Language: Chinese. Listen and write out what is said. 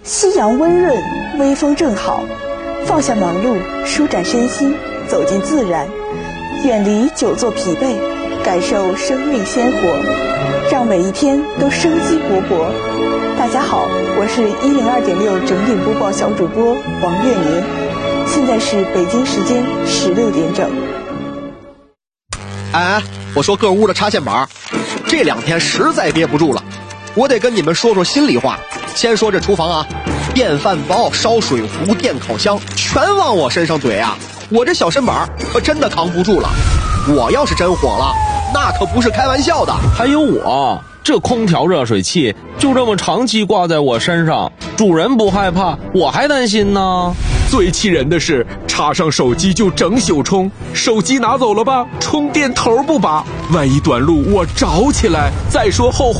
夕阳温润，微风正好，放下忙碌，舒展身心，走进自然，远离久坐疲惫，感受生命鲜活，让每一天都生机勃勃。大家好，我是102.6整点播报小主播王月宁，现在是北京时间16点整。 哎，我说各屋的插线板，这2天实在憋不住了，我得跟你们说说心里话。先说这厨房啊，电饭煲、烧水壶、电烤箱全往我身上怼啊！我这小身板真的扛不住了。我要是真火了，那可不是开玩笑的。 还有我这空调热水器就这么长期挂在我身上，主人不害怕，我还担心呢。 最气人的是，插上手机就整宿充，手机拿走了吧，充电头不拔，万一短路我着起来，再说后话。